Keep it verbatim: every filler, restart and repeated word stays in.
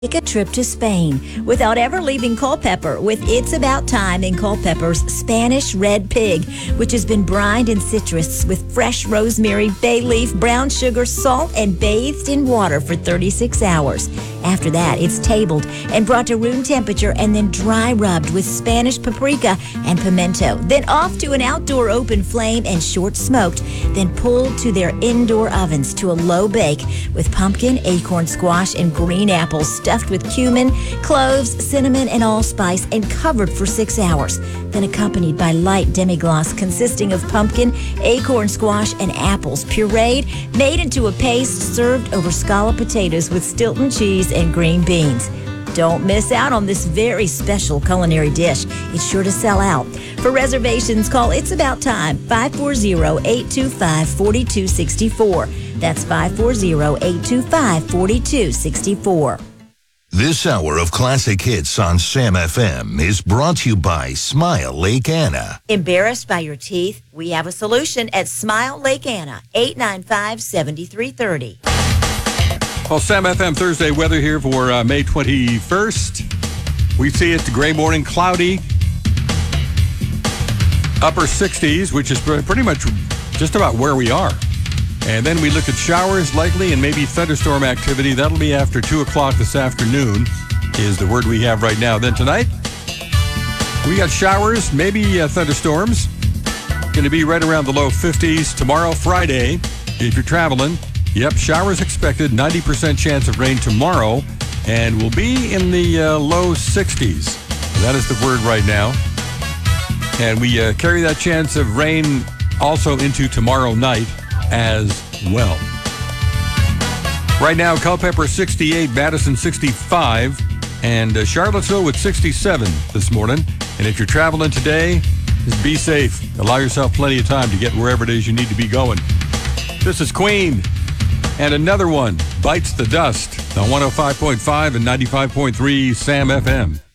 Take a trip to Spain without ever leaving Culpeper with It's About Time in Culpeper's Spanish Red Pig, which has been brined in citrus with fresh rosemary, bay leaf, brown sugar, salt, and bathed in water for thirty-six hours. After that, it's tabled and brought to room temperature and then dry rubbed with Spanish paprika and pimento. Then off to an outdoor open flame and short smoked, then pulled to their indoor ovens to a low bake with pumpkin, acorn squash, and green apples stuffed with cumin, cloves, cinnamon, and allspice and covered for six hours. Then accompanied by light demi-glace consisting of pumpkin, acorn squash, and apples pureed, made into a paste served over scalloped potatoes with Stilton cheese and green beans. Don't miss out on this very special culinary dish. It's sure to sell out. For reservations, call It's About Time, five four zero, eight two five, four two six four. That's five four zero, eight two five, four two six four. This hour of classic hits on Sam F M is brought to you by Smile Lake Anna. Embarrassed by your teeth? We have a solution at Smile Lake Anna, eight nine five, seven three three zero. Well, Sam F M Thursday weather here for uh, May twenty-first. We see it gray morning, cloudy, upper sixties, which is pretty much just about where we are. And then we look at showers likely and maybe thunderstorm activity. That'll be after two o'clock this afternoon is the word we have right now. Then tonight, we got showers, maybe uh, thunderstorms. Going to be right around the low fifties. Tomorrow, Friday, if you're traveling, yep, showers expected. ninety percent chance of rain tomorrow. And we'll be in the uh, low sixties. That is the word right now. And we uh, carry that chance of rain also into tomorrow night as well. Right now, Culpeper sixty-eight, Madison sixty-five, and uh, Charlottesville with sixty-seven this morning. And if you're traveling today, just be safe. Allow yourself plenty of time to get wherever it is you need to be going. This is Queen, and another one, Bites the Dust, on one oh five point five and ninety-five point three Sam F M.